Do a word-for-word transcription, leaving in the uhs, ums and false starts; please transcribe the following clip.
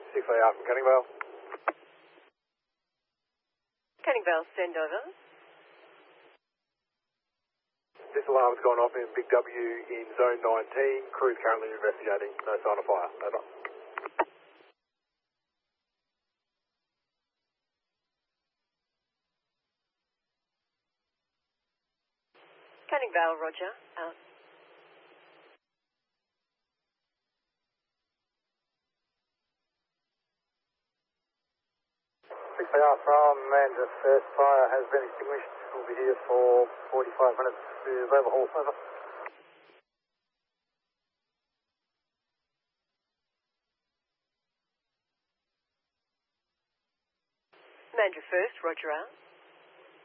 six A R from Canning Vale. Canning Vale, send over. This alarm's gone off in Big W in zone nineteen. Crew's currently investigating. No sign of fire. Over. Canning Vale, roger. Out. six A R from Mandra. First fire has been extinguished. We'll be here for forty-five minutes with overhaul. Over. Mandra first, roger out.